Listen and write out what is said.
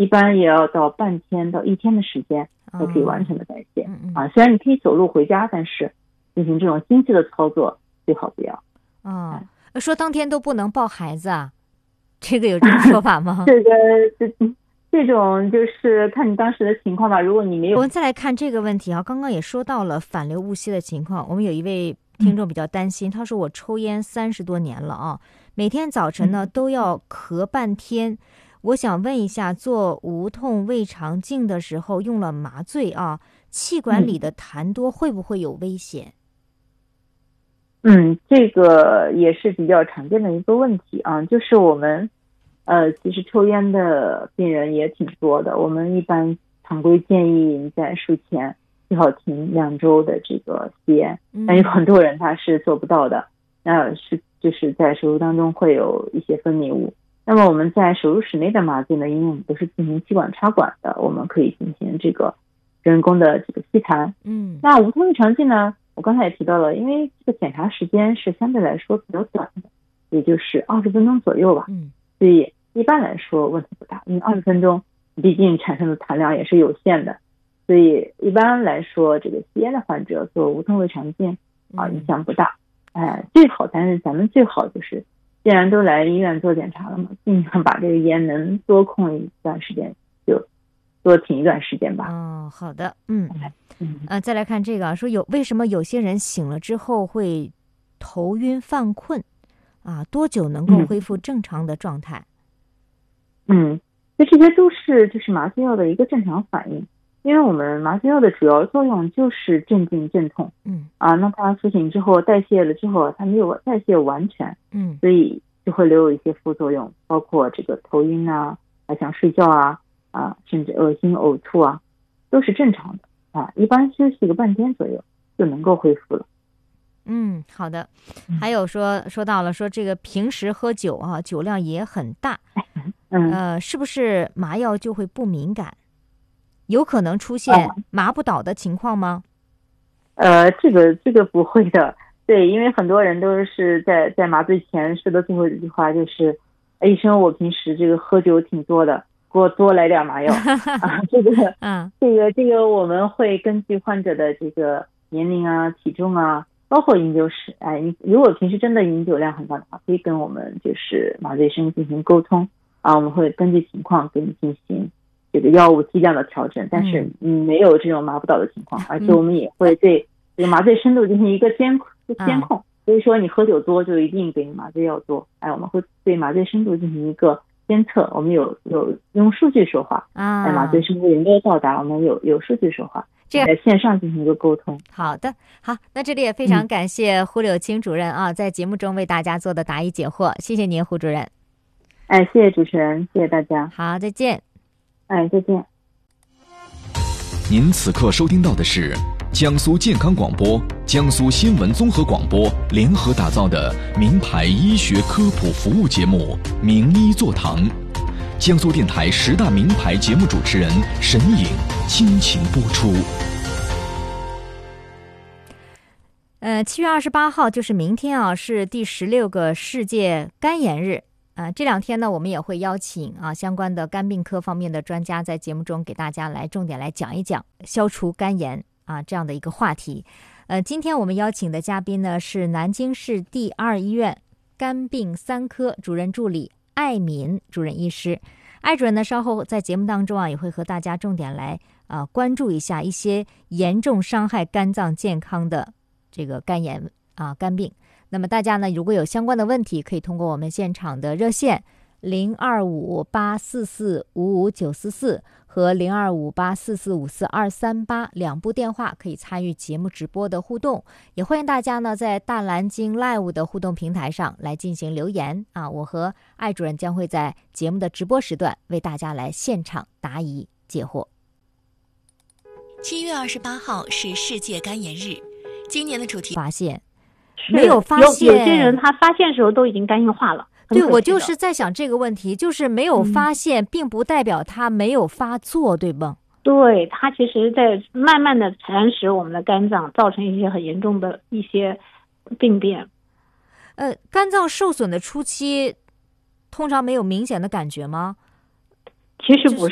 一般也要到半天到1天的时间才可以完全的代谢。虽然你可以走路回家，但是进行这种精细的操作最好不要。 说当天都不能抱孩子啊，这个有这种说法吗？ 这种就是看你当时的情况吧。如果你没有， 我们再来看这个问题啊，刚刚也说到了反流误吸的情况。我们有一位听众比较担心，他说我抽烟30多年了啊，每天早晨呢都要咳半天。我想问一下，做无痛胃肠镜的时候用了麻醉啊，气管里的痰多会不会有危险？ 这个也是比较常见的一个问题啊，就是我们其实抽烟的病人也挺多的。我们一般常规建议你在术前最好停2周的这个吸烟，但有很多人他是做不到的，就是在手术当中会有一些分泌物。那么我们在手术室内的麻醉呢，因为我们都是进行气管插管的，我们可以进行这个人工的这个吸痰。那无痛胃肠镜呢，我刚才也提到了，因为这个检查时间是相对来说比较短的，也就是20分钟左右吧。所以一般来说问题不大，因为20分钟毕竟产生的痰量也是有限的，所以一般来说这个吸烟的患者做无痛胃肠镜影响不大。最好，但是咱们最好就是既然都来医院做检查了嘛，尽量把这个烟能多控一段时间就多停一段时间吧。 好的。再来看这个说为什么有些人醒了之后会头晕犯困多久能够恢复正常的状态？ 这些都是就是麻醉药的一个正常反应，因为我们麻醉药的主要作用就是镇静镇痛。那它苏醒之后代谢了之后，它没有代谢完全，所以就会留有一些副作用，包括这个头晕还想睡觉甚至恶心呕吐都是正常的一般休息个半天左右就能够恢复了。 好的。还有说到了说这个平时喝酒酒量也很大，是不是麻药就会不敏感？有可能出现麻不倒的情况吗？ 这个不会的。对，因为很多人都是在麻醉前说的最后一句话就是医生，我平时这个喝酒挺多的，给我多来点麻药这个我们会根据患者的这个年龄体重包括饮酒史如果平时真的饮酒量很大的话，可以跟我们就是麻醉医生进行沟通我们会根据情况给你进行这个药物剂量的调整，但是没有这种麻不倒的情况，而且我们也会对这个麻醉深度进行一个监控，所以说你喝酒多就一定给你麻醉药多，我们会对麻醉深度进行一个监测，我们有用数据说话麻醉深度有没有到达，我们有数据说话，在线上进行一个沟通。 好的，好，那这里也非常感谢胡柳青主任在节目中为大家做的答疑解惑，谢谢您胡主任。 谢谢主持人，谢谢大家。 好，再见。 再见。 您此刻收听到的是江苏健康广播、江苏新闻综合广播联合打造的名牌医学科普服务节目《名医座堂》，江苏电台10大名牌节目主持人沈颖倾情播出。 7月28号就是明天是第16个世界肝炎日。这2天呢，我们也会邀请相关的肝病科方面的专家在节目中给大家来重点来讲一讲消除肝炎这样的一个话题。今天我们邀请的嘉宾呢是南京市第2医院肝病3科主任助理艾敏主任医师。艾主任呢稍后在节目当中也会和大家重点来关注一下一些严重伤害肝脏健康的这个肝炎肝病。那么大家呢如果有相关的问题，可以通过我们现场的热线02584455944和02584454238两部电话可以参与节目直播的互动，也欢迎大家呢在大蓝鲸 Live 的互动平台上来进行留言我和艾主任将会在节目的直播时段为大家来现场答疑解惑。 7月28号是世界肝炎日，今年的主题发现没有发现， 有些人他发现的时候都已经肝硬化了。 对，我就是在想这个问题，就是没有发现并不代表他没有发作，对吧？ 对，它其实在慢慢的蚕食我们的肝脏，造成一些很严重的一些病变。 肝脏受损的初期通常没有明显的感觉吗？ 其实不是。